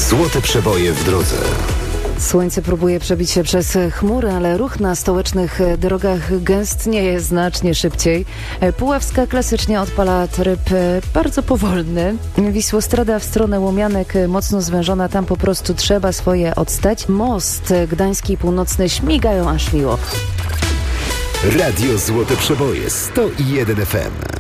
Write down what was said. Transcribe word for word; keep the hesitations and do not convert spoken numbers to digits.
Złote przeboje w drodze. Słońce próbuje przebić się przez chmury, ale ruch na stołecznych drogach gęstnieje znacznie szybciej. Puławska klasycznie odpala tryb bardzo powolny. Wisłostrada w stronę Łomianek mocno zwężona, tam po prostu trzeba swoje odstać. Most Gdański Północny śmigają aż miło. Radio Złote Przeboje sto jeden F M.